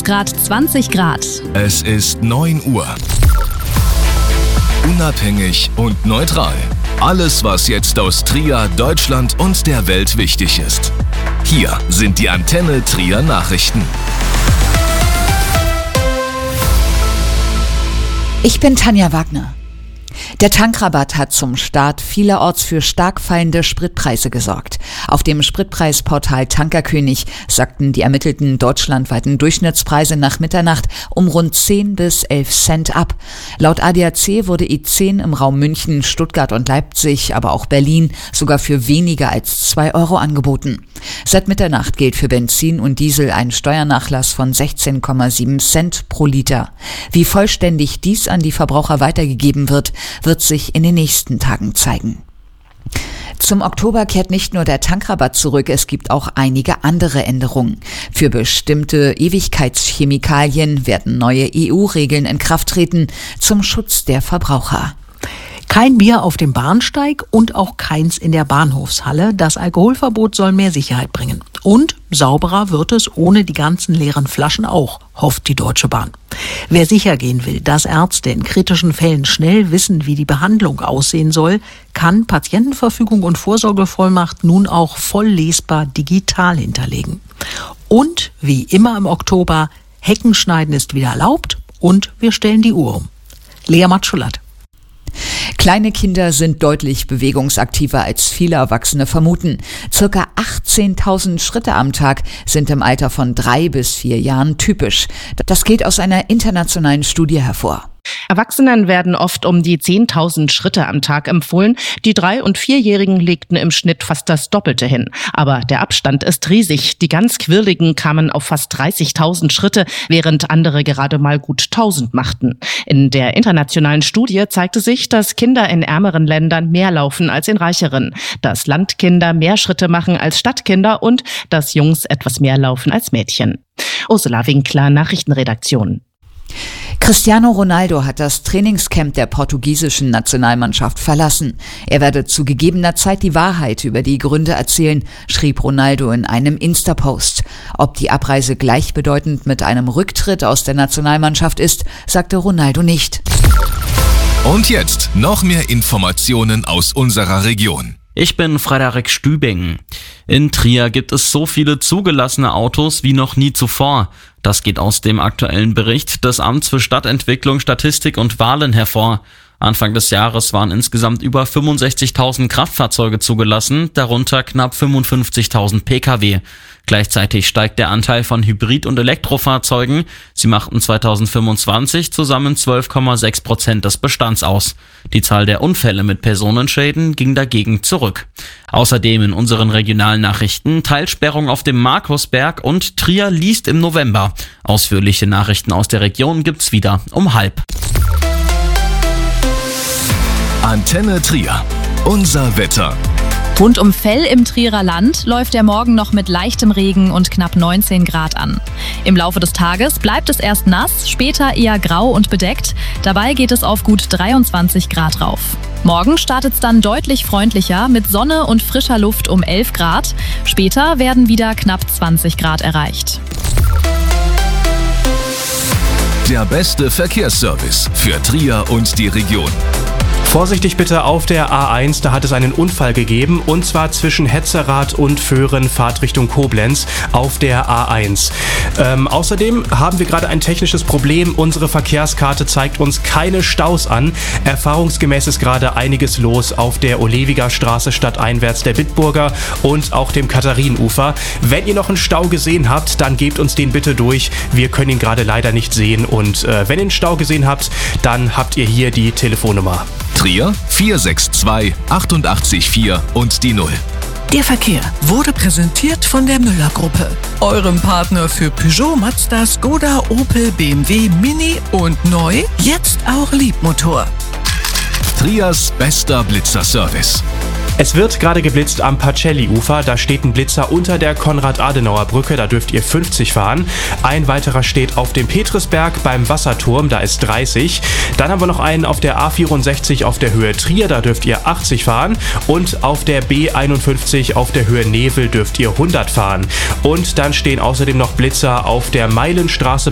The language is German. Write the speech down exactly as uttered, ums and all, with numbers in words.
es gerade zwanzig Grad. Es ist neun Uhr. Unabhängig und neutral. Alles, was jetzt aus Trier, Deutschland und der Welt wichtig ist. Hier sind die Antenne Trier Nachrichten. Ich bin Tanja Wagner. Der Tankrabatt hat zum Start vielerorts für stark fallende Spritpreise gesorgt. Auf dem Spritpreisportal Tankerkönig sackten die ermittelten deutschlandweiten Durchschnittspreise nach Mitternacht um rund zehn bis elf Cent ab. Laut A D A C wurde E zehn im Raum München, Stuttgart und Leipzig, aber auch Berlin sogar für weniger als zwei Euro angeboten. Seit Mitternacht gilt für Benzin und Diesel ein Steuernachlass von sechzehn Komma sieben Cent pro Liter. Wie vollständig dies an die Verbraucher weitergegeben wird, wird sich in den nächsten Tagen zeigen. Zum Oktober kehrt nicht nur der Tankrabatt zurück, es gibt auch einige andere Änderungen. Für bestimmte Ewigkeitschemikalien werden neue E U-Regeln in Kraft treten zum Schutz der Verbraucher. Kein Bier auf dem Bahnsteig und auch keins in der Bahnhofshalle. Das Alkoholverbot soll mehr Sicherheit bringen. Und sauberer wird es ohne die ganzen leeren Flaschen auch, hofft die Deutsche Bahn. Wer sicher gehen will, dass Ärzte in kritischen Fällen schnell wissen, wie die Behandlung aussehen soll, kann Patientenverfügung und Vorsorgevollmacht nun auch voll lesbar digital hinterlegen. Und wie immer im Oktober, Heckenschneiden ist wieder erlaubt und wir stellen die Uhr um. Lea Matschulat. Kleine Kinder sind deutlich bewegungsaktiver als viele Erwachsene vermuten. Circa achtzehntausend Schritte am Tag sind im Alter von drei bis vier Jahren typisch. Das geht aus einer internationalen Studie hervor. Erwachsenen werden oft um die zehntausend Schritte am Tag empfohlen. Die Drei- und Vierjährigen legten im Schnitt fast das Doppelte hin. Aber der Abstand ist riesig. Die ganz Quirligen kamen auf fast dreißigtausend Schritte, während andere gerade mal gut tausend machten. In der internationalen Studie zeigte sich, dass Kinder in ärmeren Ländern mehr laufen als in reicheren, dass Landkinder mehr Schritte machen als Stadtkinder und dass Jungs etwas mehr laufen als Mädchen. Ursula Winkler, Nachrichtenredaktion. Cristiano Ronaldo hat das Trainingscamp der portugiesischen Nationalmannschaft verlassen. Er werde zu gegebener Zeit die Wahrheit über die Gründe erzählen, schrieb Ronaldo in einem Insta-Post. Ob die Abreise gleichbedeutend mit einem Rücktritt aus der Nationalmannschaft ist, sagte Ronaldo nicht. Und jetzt noch mehr Informationen aus unserer Region. Ich bin Frederik Stübing. In Trier gibt es so viele zugelassene Autos wie noch nie zuvor. Das geht aus dem aktuellen Bericht des Amts für Stadtentwicklung, Statistik und Wahlen hervor. Anfang des Jahres waren insgesamt über fünfundsechzigtausend Kraftfahrzeuge zugelassen, darunter knapp fünfundfünfzigtausend Pkw. Gleichzeitig steigt der Anteil von Hybrid- und Elektrofahrzeugen. Sie machten zweitausendfünfundzwanzig zusammen zwölf Komma sechs Prozent des Bestands aus. Die Zahl der Unfälle mit Personenschäden ging dagegen zurück. Außerdem in unseren regionalen Nachrichten Teilsperrung auf dem Markusberg und Trier liest im November. Ausführliche Nachrichten aus der Region gibt's wieder um halb. Antenne Trier. Unser Wetter. Rund um Fell im Trierer Land läuft der Morgen noch mit leichtem Regen und knapp neunzehn Grad an. Im Laufe des Tages bleibt es erst nass, später eher grau und bedeckt. Dabei geht es auf gut dreiundzwanzig Grad rauf. Morgen startet es dann deutlich freundlicher mit Sonne und frischer Luft um elf Grad. Später werden wieder knapp zwanzig Grad erreicht. Der beste Verkehrsservice für Trier und die Region. Vorsichtig bitte auf der A eins, da hat es einen Unfall gegeben und zwar zwischen Hetzerath und Föhren, Fahrtrichtung Koblenz auf der A eins. Ähm, außerdem haben wir gerade ein technisches Problem. Unsere Verkehrskarte zeigt uns keine Staus an. Erfahrungsgemäß ist gerade einiges los auf der Olewiger Straße stadteinwärts der Bitburger und auch dem Katharinenufer. Wenn ihr noch einen Stau gesehen habt, dann gebt uns den bitte durch. Wir können ihn gerade leider nicht sehen und äh, wenn ihr einen Stau gesehen habt, dann habt ihr hier die Telefonnummer. Trier vier sechs zwei acht acht vier und die null. Der Verkehr wurde präsentiert von der Müller-Gruppe, eurem Partner für Peugeot, Mazda, Skoda, Opel, B M W, Mini und neu, jetzt auch Liebmotor. Triers bester Blitzerservice. Es wird gerade geblitzt am Pacelli-Ufer. Da steht ein Blitzer unter der Konrad-Adenauer-Brücke. Da dürft ihr fünfzig fahren. Ein weiterer steht auf dem Petrisberg beim Wasserturm. Da ist dreißig. Dann haben wir noch einen auf der A vierundsechzig auf der Höhe Trier. Da dürft ihr achtzig fahren. Und auf der B einundfünfzig auf der Höhe Nevel dürft ihr hundert fahren. Und dann stehen außerdem noch Blitzer auf der Meilenstraße